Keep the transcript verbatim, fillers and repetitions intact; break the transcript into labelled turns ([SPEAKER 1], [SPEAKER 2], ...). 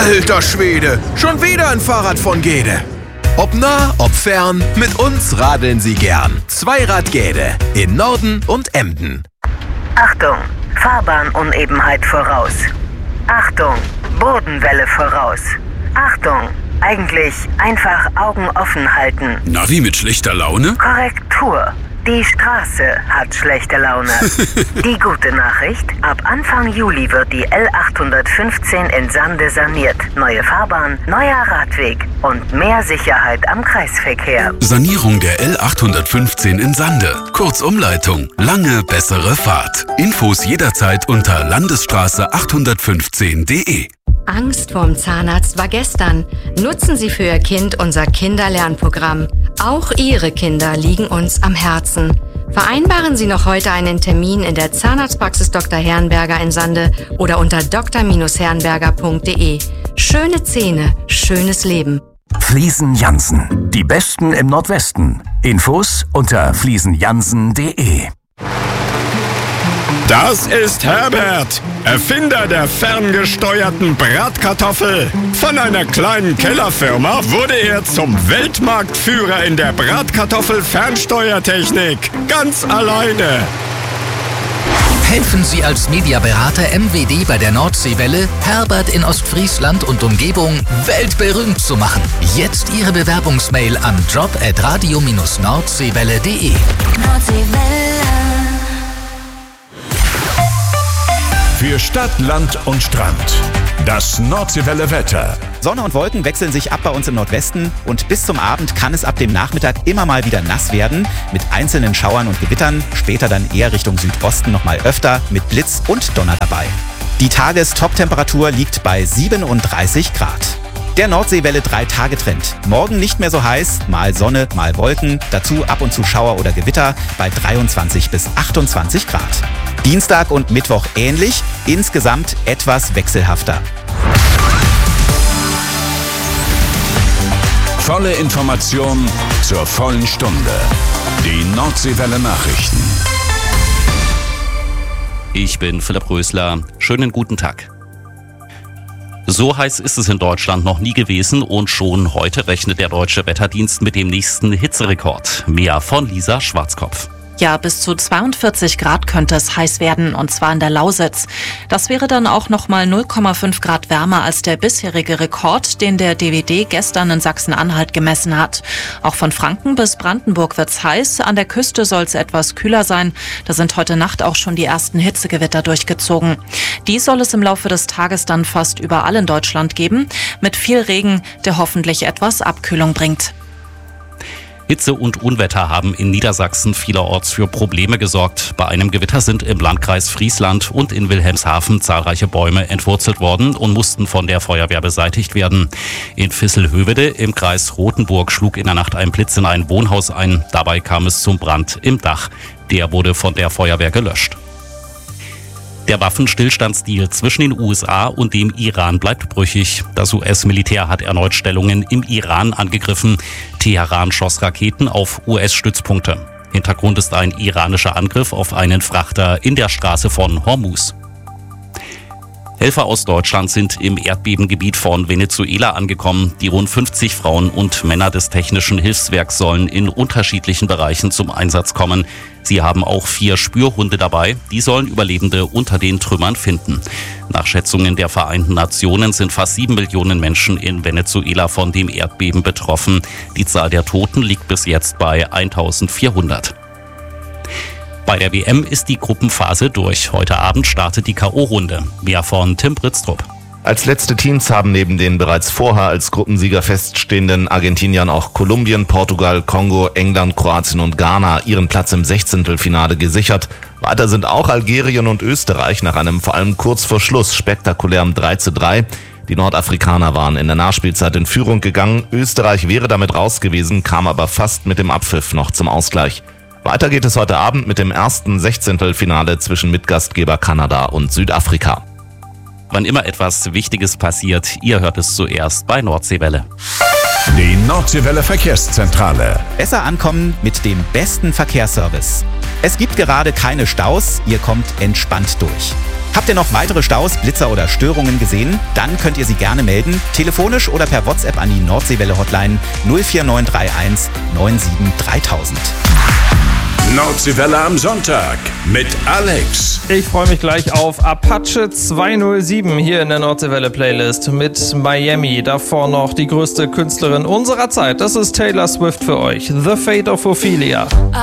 [SPEAKER 1] Alter Schwede, schon wieder ein Fahrrad von Gede. Ob nah, ob fern, mit uns radeln Sie gern. Zweirad Gede in Norden und Emden.
[SPEAKER 2] Achtung, Fahrbahnуnebenheit voraus. Achtung, Bodenwelle voraus. Achtung, eigentlich einfach Augen offen halten.
[SPEAKER 3] Navi mit schlechter Laune?
[SPEAKER 2] Korrektur. Die Straße hat schlechte Laune. Die gute Nachricht, ab Anfang Juli wird die L achthundertfünfzehn in Sande saniert. Neue Fahrbahn, neuer Radweg und mehr Sicherheit am Kreisverkehr.
[SPEAKER 3] Sanierung der L achthundertfünfzehn in Sande. Kurzumleitung. Lange bessere Fahrt. Infos jederzeit unter landesstraße achthundertfünfzehn punkt de.
[SPEAKER 4] Angst vorm Zahnarzt war gestern. Nutzen Sie für Ihr Kind unser Kinderlernprogramm. Auch Ihre Kinder liegen uns am Herzen. Vereinbaren Sie noch heute einen Termin in der Zahnarztpraxis Doktor Herrenberger in Sande oder unter d r herrenberger punkt de. Schöne Zähne, schönes Leben.
[SPEAKER 5] Fliesen Jansen. Die Besten im Nordwesten. Infos unter fliesen jansen punkt de.
[SPEAKER 6] Das ist Herbert, Erfinder der ferngesteuerten Bratkartoffel. Von einer kleinen Kellerfirma wurde er zum Weltmarktführer in der Bratkartoffel-Fernsteuertechnik. Ganz alleine.
[SPEAKER 7] Helfen Sie als Mediaberater M W D bei der Nordseewelle, Herbert in Ostfriesland und Umgebung weltberühmt zu machen. Jetzt Ihre Bewerbungsmail an job at radio Bindestrich nordseewelle punkt de.
[SPEAKER 8] Nordseewelle.
[SPEAKER 5] Für Stadt, Land und Strand. Das Nordseewelle Wetter.
[SPEAKER 9] Sonne und Wolken wechseln sich ab bei uns im Nordwesten und bis zum Abend kann es ab dem Nachmittag immer mal wieder nass werden, mit einzelnen Schauern und Gewittern, später dann eher Richtung Südosten nochmal öfter, mit Blitz und Donner dabei. Die Tagestop-Temperatur liegt bei siebenunddreißig Grad. Der Nordseewelle drei Tage Trend. Morgen nicht mehr so heiß, mal Sonne, mal Wolken, dazu ab und zu Schauer oder Gewitter bei dreiundzwanzig bis achtundzwanzig Grad. Dienstag und Mittwoch ähnlich, insgesamt etwas wechselhafter.
[SPEAKER 5] Volle Information zur vollen Stunde. Die Nordseewelle Nachrichten.
[SPEAKER 10] Ich bin Philipp Rösler. Schönen guten Tag. So heiß ist es in Deutschland noch nie gewesen und schon heute rechnet der Deutsche Wetterdienst mit dem nächsten Hitzerekord. Mehr von Lisa Schwarzkopf.
[SPEAKER 11] Ja, bis zu zweiundvierzig Grad könnte es heiß werden, und zwar in der Lausitz. Das wäre dann auch nochmal null Komma fünf Grad wärmer als der bisherige Rekord, den der D W D gestern in Sachsen-Anhalt gemessen hat. Auch von Franken bis Brandenburg wird's heiß. An der Küste soll es etwas kühler sein. Da sind heute Nacht auch schon die ersten Hitzegewitter durchgezogen. Die soll es im Laufe des Tages dann fast überall in Deutschland geben, mit viel Regen, der hoffentlich etwas Abkühlung bringt.
[SPEAKER 10] Hitze und Unwetter haben in Niedersachsen vielerorts für Probleme gesorgt. Bei einem Gewitter sind im Landkreis Friesland und in Wilhelmshaven zahlreiche Bäume entwurzelt worden und mussten von der Feuerwehr beseitigt werden. In Visselhövede im Kreis Rothenburg schlug in der Nacht ein Blitz in ein Wohnhaus ein. Dabei kam es zum Brand im Dach. Der wurde von der Feuerwehr gelöscht. Der Waffenstillstandsdeal zwischen den U S A und dem Iran bleibt brüchig. Das U S-Militär hat erneut Stellungen im Iran angegriffen. Teheran schoss Raketen auf U S-Stützpunkte. Hintergrund ist ein iranischer Angriff auf einen Frachter in der Straße von Hormuz. Helfer aus Deutschland sind im Erdbebengebiet von Venezuela angekommen. Die rund fünfzig Frauen und Männer des Technischen Hilfswerks sollen in unterschiedlichen Bereichen zum Einsatz kommen. Sie haben auch vier Spürhunde dabei. Die sollen Überlebende unter den Trümmern finden. Nach Schätzungen der Vereinten Nationen sind fast sieben Millionen Menschen in Venezuela von dem Erdbeben betroffen. Die Zahl der Toten liegt bis jetzt bei eintausendvierhundert. Bei der W M ist die Gruppenphase durch. Heute Abend startet die K O-Runde. Mehr von Tim Britztrup.
[SPEAKER 12] Als letzte Teams haben neben den bereits vorher als Gruppensieger feststehenden Argentiniern auch Kolumbien, Portugal, Kongo, England, Kroatien und Ghana ihren Platz im Sechzehntelfinale gesichert. Weiter sind auch Algerien und Österreich nach einem vor allem kurz vor Schluss spektakulären drei zu drei. Die Nordafrikaner waren in der Nachspielzeit in Führung gegangen. Österreich wäre damit raus gewesen, kam aber fast mit dem Abpfiff noch zum Ausgleich. Weiter geht es heute Abend mit dem ersten Sechzehntelfinale zwischen Mitgastgeber Kanada und Südafrika.
[SPEAKER 10] Wann immer etwas Wichtiges passiert, ihr hört es zuerst bei Nordseewelle.
[SPEAKER 5] Die Nordseewelle Verkehrszentrale.
[SPEAKER 9] Besser ankommen mit dem besten Verkehrsservice. Es gibt gerade keine Staus, ihr kommt entspannt durch. Habt ihr noch weitere Staus, Blitzer oder Störungen gesehen? Dann könnt ihr sie gerne melden, telefonisch oder per WhatsApp an die Nordseewelle-Hotline null vier neun drei eins neun sieben dreitausend.
[SPEAKER 6] Nordseewelle am Sonntag mit Alex.
[SPEAKER 13] Ich freue mich gleich auf Apache zweihundertsieben hier in der Nordseewelle-Playlist mit Miami. Davor noch die größte Künstlerin unserer Zeit. Das ist Taylor Swift für euch. The Fate of Ophelia.